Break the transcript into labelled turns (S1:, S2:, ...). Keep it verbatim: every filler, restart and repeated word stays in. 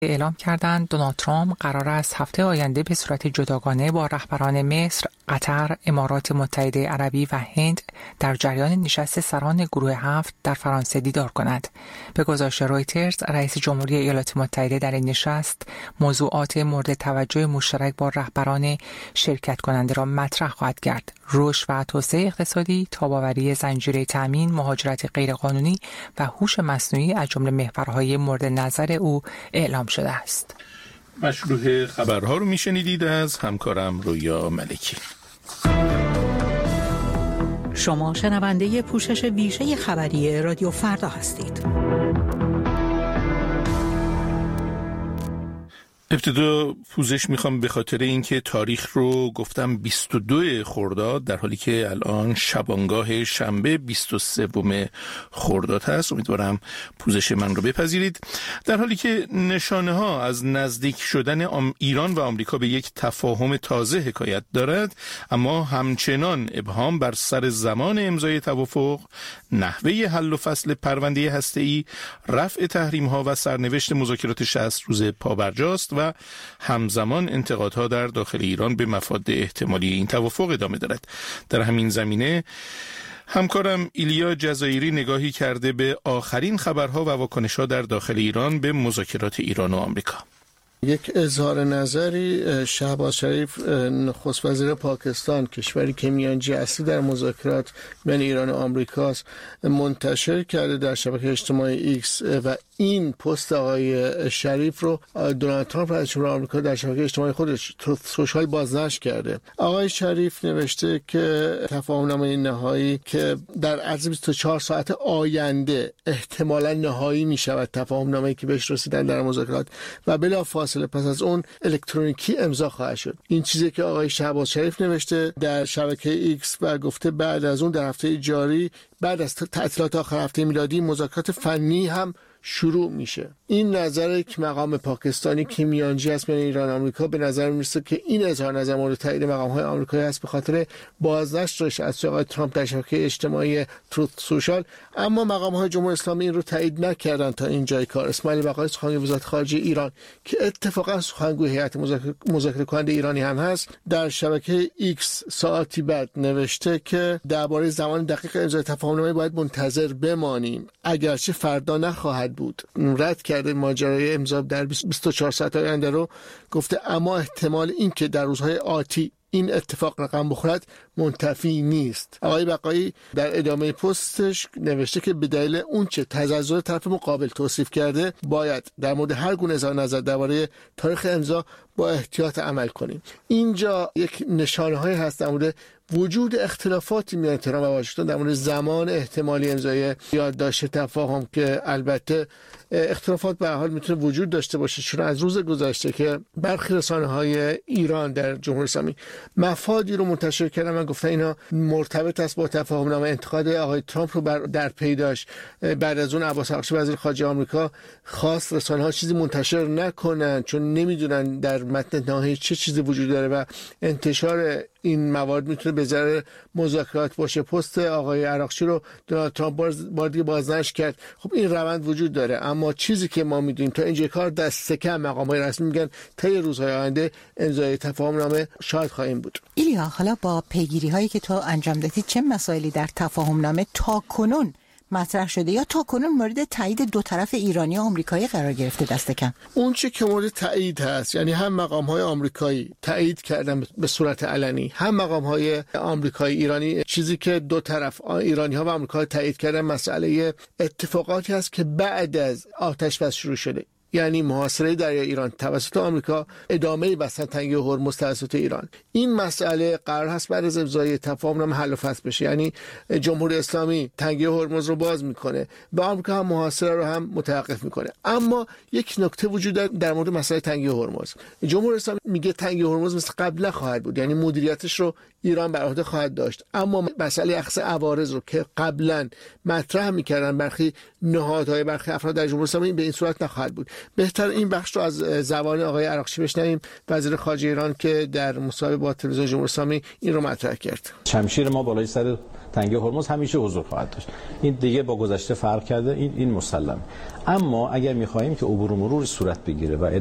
S1: اعلام کردند دونالد ترامپ قرار است هفته آینده به صورت جداگانه با رهبران مصر، قطر، امارات متحده عربی و هند در جریان نشست سران گروه هفت در فرانسه دیدار کند. به گزارش رویترز، رئیس جمهوری ایالات متحده در این نشست موضوعات مورد توجه مشترک با رهبران شرکت کننده را مطرح خواهد کرد. رشد و توسعه اقتصادی، تاب‌آوری زنجیره تامین، مهاجرت غیرقانونی و هوش مصنوعی از جمله محورهای مورد نظر او اعلام شده است.
S2: مشروع خبرها رو میشنیدید از همکارم رویا ملکی.
S3: شما شنونده پوشش ویژه خبری رادیو فردا هستید.
S2: ابتدا پوزش میخوام به خاطر اینکه تاریخ رو گفتم بیست و دو خرداد، در حالی که الان شبانگاه شنبه بیست و سه خرداد هست. امیدوارم پوزش من رو بپذیرید. در حالی که نشانه ها از نزدیک شدن ایران و آمریکا به یک تفاهم تازه حکایت دارد، اما همچنان ابهام بر سر زمان امضای توافق، نحوه حل و فصل پرونده هسته‌ای، رفع تحریم ها و سرنوشت مذاکرات شصت روزه پابرجاست و همزمان انتقادها در داخل ایران به مفاد احتمالی این توافق ادامه دارد. در همین زمینه همکارم ایلیا جزایری نگاهی کرده به آخرین خبرها و واکنش‌ها در داخل ایران به مذاکرات ایران و آمریکا.
S4: یک اظهار نظری شهباز شریف نخست وزیر پاکستان، کشوری که میانجی اصلی در مذاکرات بین ایران و آمریکاست، منتشر کرده در شبکه اجتماعی ایکس و این پست آقای شریف رو دونالد ترامپ رئیس جمهور آمریکا در شبکه اجتماعی خودش سوشال بازنشر کرده. آقای شریف نوشته که تفاهم‌نامه نهایی که در عرض بیست و چهار ساعت آینده احتمالاً نهایی می‌شود، تفاهم‌نامه‌ای که بهش رسیدن در مذاکرات و بلافاصله پس از اون الکترونیکی امضا خواهد شد. این چیزی که آقای شهباز شریف نوشته در شبکه ایکس و گفته بعد از اون در هفته جاری، بعد از تعطیلات آخر هفته میلادی، مذاکرات فنی هم شروع میشه. این نظر یک مقام پاکستانی که میانجی است بین ایران و آمریکا، به نظر میرسه که این اظهار نظر مورد تایید مقام‌های آمریکایی است به خاطر بازنشرش از آقای ترامپ در شبکه اجتماعی تروت سوشال، اما مقام‌های جمهوری اسلامی این رو تایید نکردن تا اینجای کار. اسماعیل بقایی سخنگوی وزارت خارجه ایران که اتفاقا سخنگوی هیئت مذاکره کننده ایرانی هم هست، در شبکه ایکس ساعتی بعد نوشته که درباره زمان دقیق امضای تفاهم‌نامه باید منتظر بمانیم، اگرچه فردا نخواهد بود. رد کرده ماجرای امضا در بیست و چهار ساعت آینده رو، گفته اما احتمال این که در روزهای آتی این اتفاق رقم بخورد منتفی نیست. آقای بقایی در ادامه پستش نوشته که به دلیل اونچه تزلزل طرف مقابل توصیف کرده، باید در مورد هر گونه اظهار نظر درباره تاریخ امضا با احتیاط عمل کنیم. اینجا یک نشانه‌هایی هست در مورد وجود اختلافاتی میان تهران و واشنگتن در مورد زمان احتمالی امضای یادداشت تفاهم، که البته اختلافات به هر حال میتونه وجود داشته باشه، چون از روز گذشته که برخی رسانه‌های ایران در جمهوری اسلامی مفادی رو منتشر کردن و گفتن اینا مرتبط است با تفاهم‌نامه، انتقاد آقای ترامپ رو بر در پی داشت. بعد از اون عباس عراقچی وزیر خارجه آمریکا خواست رسانه‌ها چیزی منتشر نکنن چون نمیدونن در متن نهایی چه چیزی وجود داره و انتشار این موارد میتونه به ضرر مذاکرات باشه. پست آقای عراقچی رو دونالد ترامپ بار دیگه بازنشر کرد. خب این روند وجود داره، اما چیزی که ما میدونیم تا اینجا کار دست کم مقام‌های رسمی میگن طی روزهای آینده امضای تفاهم‌نامه شاید خواهیم بود.
S3: ایلیا، حالا با پیگیری‌هایی که تو انجام دادی چه مسائلی در تفاهم‌نامه تا کنون مطرح شده یا تا کنون مورد تایید دو طرف ایرانی و آمریکایی قرار گرفته دست کم؟
S4: اون چه که مورد تایید هست، یعنی هم مقام‌های آمریکایی تایید کردن به صورت علنی، هم مقام‌های آمریکایی ایرانی، چیزی که دو طرف ایرانی‌ها و آمریکا تایید کردن مسئله اتفاقاتی هست که بعد از آتش‌بس شروع شده، یعنی محاصره دریای ایران توسط آمریکا، ادامه بستن تنگه هرمز توسط ایران. این مسئله قرار هست بعد از امضای تفاهم‌نامه حل و فصل بشه، یعنی جمهوری اسلامی تنگه هرمز رو باز میکنه و آمریکا هم محاصره رو هم متوقف میکنه. اما یک نکته وجود داره در مورد مسئله تنگه هرمز. جمهوری اسلامی میگه تنگه هرمز مثل قبل خواهد بود، یعنی مدیریتش رو ایران بر عهده خواهد داشت، اما مسئله اخذ عوارض رو که قبلا مطرح میکردن برخی نهادهای برخی افراد در جمهوری اسلامی به این صورت نخواهد بود. بهتر این بخش رو از زبان آقای عراقچی بشنویم، وزیر خارجه ایران که در مصاحبه با تلویزیون جمهوری اسلامی این رو مطرح کرد.
S5: شمشیر ما بالای سر تنگه هرمز همیشه حضور خواهد داشت. این دیگه با گذشته فرق کرده، این این مسلمه. اما اگر می‌خواهیم که عبور و مرور صورت بگیره و